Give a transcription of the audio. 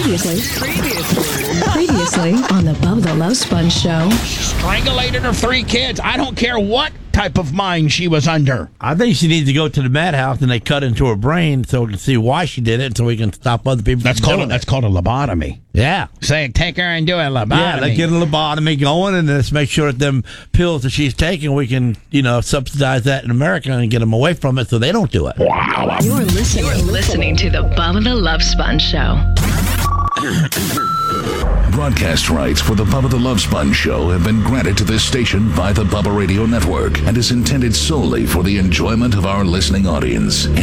Previously on the Bubba the Love Sponge Show. Strangulated her 3 kids. I don't care what type of mind she was under. I think she needs to go to the madhouse and they cut into her brain so we can see why she did it and so we can stop other people That's from doing called it. that's called a lobotomy. Yeah. Say, take her and do a lobotomy. Yeah, let's get a lobotomy going and let's make sure that them pills that she's taking, we can, subsidize that in America and get them away from it so they don't do it. Wow. You're listening to the Bubba the Love Sponge Show. Broadcast rights for the Bubba the Love Sponge Show have been granted to this station by the Bubba Radio Network and is intended solely for the enjoyment of our listening audience.